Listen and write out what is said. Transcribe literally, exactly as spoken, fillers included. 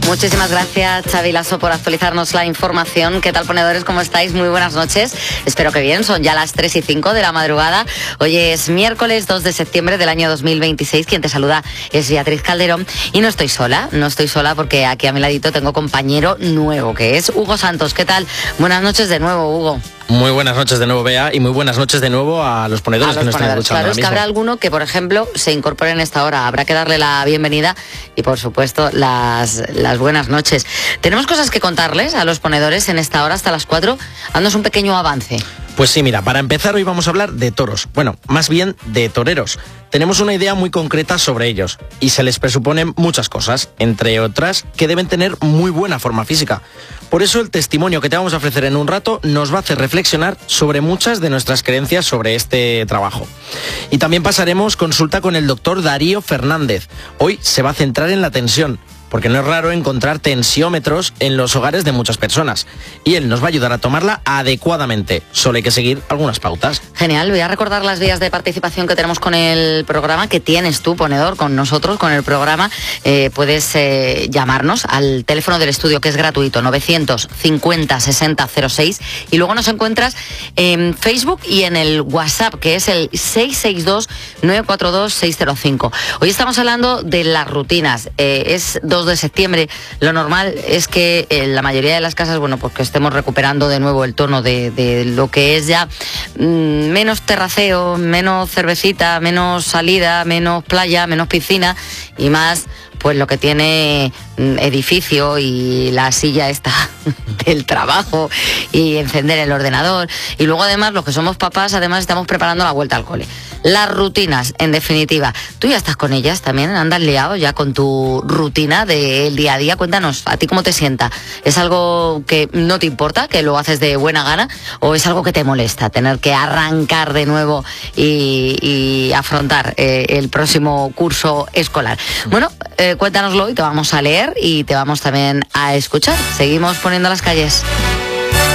Muchísimas gracias, Xavi Lasso, por actualizarnos la información. ¿Qué tal, ponedores? ¿Cómo estáis? Muy buenas noches. Espero que bien. Son ya las tres y cinco de la madrugada. Hoy es miércoles dos de septiembre del año dos mil veintiséis. Quien te saluda es Beatriz Calderón. Y no estoy sola, no estoy sola porque aquí a mi ladito tengo compañero nuevo, que es Hugo Santos. ¿Qué tal? Buenas noches de nuevo, Hugo. Muy buenas noches de nuevo, Bea, y muy buenas noches de nuevo a los ponedores a los que nos ponedores. están escuchando. Claro, es que habrá alguno que, por ejemplo, se incorpore en esta hora. Habrá que darle la bienvenida y, por supuesto, las, las buenas noches. Tenemos cosas que contarles a los ponedores en esta hora hasta las cuatro. Haznos un pequeño avance. Pues sí, mira, para empezar hoy vamos a hablar de toros. Bueno, más bien de toreros. Tenemos una idea muy concreta sobre ellos y se les presuponen muchas cosas, entre otras que deben tener muy buena forma física. Por eso el testimonio que te vamos a ofrecer en un rato nos va a hacer reflexionar sobre muchas de nuestras creencias sobre este trabajo. Y también pasaremos consulta con el doctor Darío Fernández. Hoy se va a centrar en la tensión, porque no es raro encontrar tensiómetros en los hogares de muchas personas. Y él nos va a ayudar a tomarla adecuadamente. Solo hay que seguir algunas pautas. Genial, voy a recordar las vías de participación que tenemos con el programa, que tienes tú, ponedor, con nosotros, con el programa. Eh, puedes eh, llamarnos al teléfono del estudio, que es gratuito, novecientos cincuenta sesenta cero seis. Y luego nos encuentras en Facebook y en el WhatsApp, que es el seis seis dos nueve cuatro dos seis cero cinco. Hoy estamos hablando de las rutinas. Eh, es dos de septiembre, lo normal es que en la mayoría de las casas, bueno, pues que estemos recuperando de nuevo el tono de, de lo que es ya mmm, menos terraceo, menos cervecita, menos salida, menos playa, menos piscina y más pues lo que tiene edificio y la silla esta del trabajo y encender el ordenador. Y luego además los que somos papás además estamos preparando la vuelta al cole. Las rutinas, en definitiva. Tú ya estás con ellas también, andas liado ya con tu rutina del día a día. Cuéntanos, ¿a ti cómo te sienta? ¿Es algo que no te importa, que lo haces de buena gana, o es algo que te molesta, tener que arrancar de nuevo y, y afrontar eh, el próximo curso escolar? Bueno, eh, cuéntanoslo y te vamos a leer y te vamos también a escuchar. Seguimos poniendo las calles.